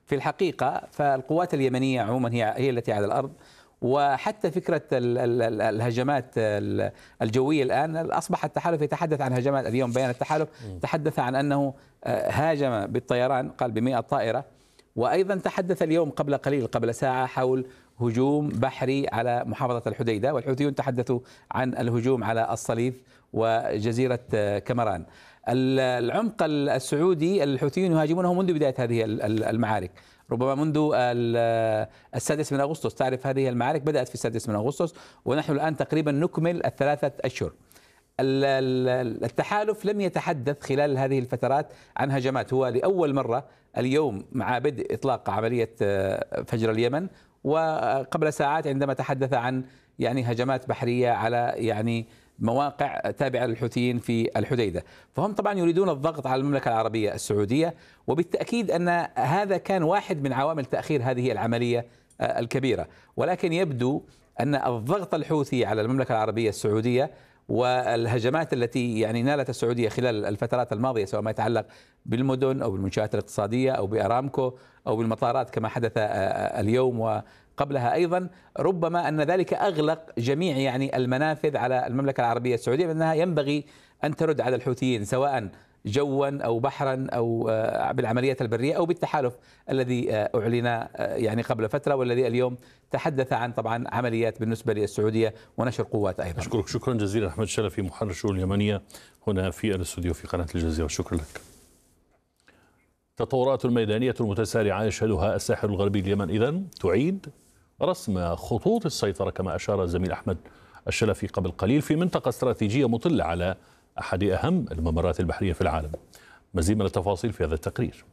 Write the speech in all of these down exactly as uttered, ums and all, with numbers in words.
في الحقيقة فالقوات اليمنية عموما هي هي التي على الأرض، وحتى فكرة الهجمات الجوية الآن أصبح التحالف يتحدث عن هجمات. اليوم بيان التحالف تحدث عن أنه هاجم بالطيران قال بمئة طائرة، وأيضا تحدث اليوم قبل قليل قبل ساعة حول هجوم بحري على محافظة الحديدة، والحوثيون تحدثوا عن الهجوم على الصليف وجزيرة كمران. العمق السعودي الحوثيون يهاجمونه منذ بداية هذه المعارك، ربما منذ السادس من أغسطس. تعرف هذه المعارك بدأت في السادس من أغسطس، ونحن الآن تقريبا نكمل الثلاثة أشهر. التحالف لم يتحدث خلال هذه الفترات عن هجمات، هو لأول مرة اليوم مع بدء إطلاق عملية فجر اليمن، وقبل ساعات عندما تحدث عن يعني هجمات بحرية على يعني مواقع تابعة للحوثيين في الحديدة. فهم طبعا يريدون الضغط على المملكة العربية السعودية، وبالتأكيد أن هذا كان واحد من عوامل تأخير هذه العملية الكبيرة. ولكن يبدو أن الضغط الحوثي على المملكة العربية السعودية والهجمات التي يعني نالت السعودية خلال الفترات الماضية، سواء ما يتعلق بالمدن أو بالمنشآت الاقتصادية أو بأرامكو أو بالمطارات كما حدث اليوم وقبلها أيضا، ربما أن ذلك أغلق جميع يعني المنافذ على المملكة العربية السعودية، بأنها ينبغي أن ترد على الحوثيين سواء جوا أو بحرا أو بالعمليات البرية أو بالتحالف الذي أعلن يعني قبل فترة، والذي اليوم تحدث عن طبعا عمليات بالنسبة للسعودية ونشر قوات أيضا. أشكرك شكرا جزيلا أحمد الشلفي، محرر الشؤون اليمنية هنا في الاستوديو في قناة الجزيرة، شكرا لك. التطورات الميدانية المتسارعة يشهدها الساحل الغربي اليمن إذن تعيد رسم خطوط السيطرة كما أشار الزميل أحمد الشلفي قبل قليل في منطقة استراتيجية مطلة على أحد أهم الممرات البحرية في العالم. مزيد من التفاصيل في هذا التقرير.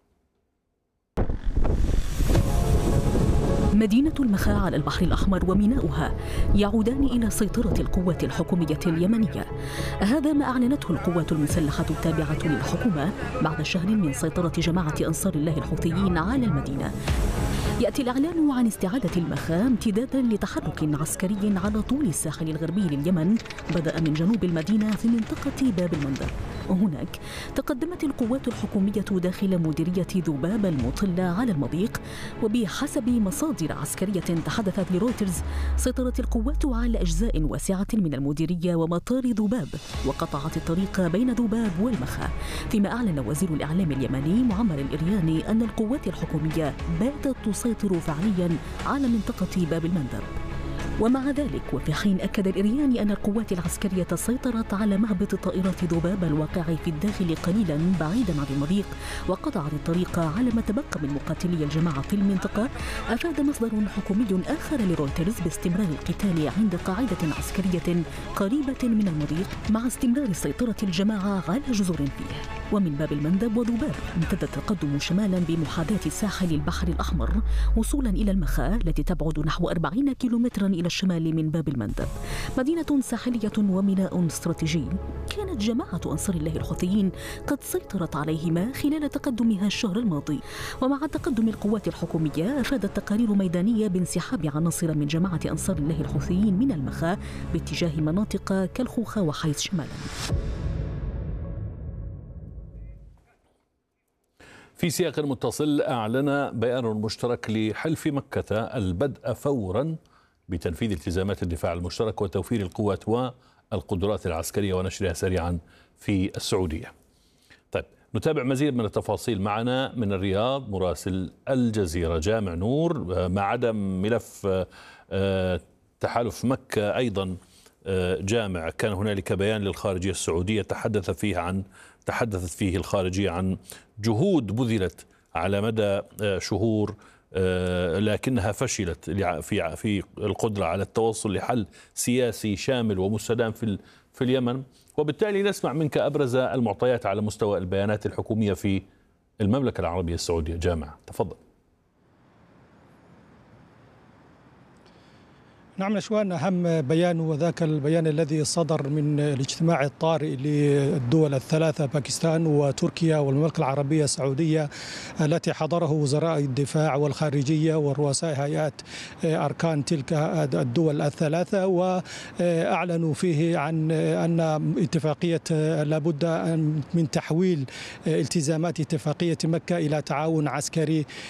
مدينة المخا على البحر الأحمر وميناؤها يعودان إلى سيطرة القوة الحكومية اليمنية. هذا ما أعلنته القوات المسلحة التابعة للحكومة بعد شهر من سيطرة جماعة أنصار الله الحوثيين على المدينة. يأتي الإعلان عن استعادة المخا امتدادا لتحرك عسكري على طول الساحل الغربي لليمن، بدأ من جنوب المدينة في منطقة باب المندب. وهناك تقدمت القوات الحكومية داخل مديرية ذباب المطلة على المضيق، وبحسب مصادر عسكرية تحدثت لرويترز سيطرت القوات على أجزاء واسعة من المديرية ومطار ذباب، وقطعت الطريق بين ذباب والمخا. فيما أعلن وزير الإعلام اليمني معمر الإرياني أن القوات الحكومية باتت تسيطر فعليا على منطقة باب المندب. ومع ذلك وفي حين أكد الإرياني أن القوات العسكرية سيطرت على مهبط طائرات ذباب الواقع في الداخل قليلا بعيدا عن المضيق، وقطعت الطريق على ما تبقى من مقاتلي الجماعة في المنطقة، أفاد مصدر حكومي آخر لرويترز باستمرار القتال عند قاعدة عسكرية قريبة من المضيق مع استمرار سيطرة الجماعة على جزر فيه. ومن باب المندب وذباب امتد التقدم شمالا بمحاذاة ساحل البحر الأحمر وصولا إلى المخا التي تبعد نحو أربعين كيلومترا إلى الشمال من باب المندب، مدينة ساحلية وميناء استراتيجي كانت جماعة أنصار الله الحوثيين قد سيطرت عليهما خلال تقدمها الشهر الماضي. ومع تقدم القوات الحكومية أفادت تقارير ميدانية بانسحاب عناصر من جماعة أنصار الله الحوثيين من المخا باتجاه مناطق كالخوخة وحيث شمالا. في سياق متصل، أعلن بيان مشترك لحلف مكة البدء فورا بتنفيذ التزامات الدفاع المشترك وتوفير القوات والقدرات العسكرية ونشرها سريعا في السعودية. طيب نتابع مزيد من التفاصيل. معنا من الرياض مراسل الجزيرة جامع نور. مع عدم ملف تحالف مكة أيضا جامع، كان هنالك بيان للخارجية السعودية تحدث فيه عن تحدثت فيه الخارجية عن جهود بذلت على مدى شهور لكنها فشلت في في القدرة على التوصل لحل سياسي شامل ومستدام في في اليمن. وبالتالي نسمع منك أبرز المعطيات على مستوى البيانات الحكومية في المملكة العربية السعودية. جامع تفضل. نعم نشوان، أهم بيان وذاك البيان الذي صدر من الاجتماع الطارئ للدول الثلاثة باكستان وتركيا والمملكة العربية السعودية التي حضره وزراء الدفاع والخارجية ورؤساء هيئات أركان تلك الدول الثلاثة، وأعلنوا فيه عن أن اتفاقية لابد من تحويل التزامات اتفاقية مكة إلى تعاون عسكري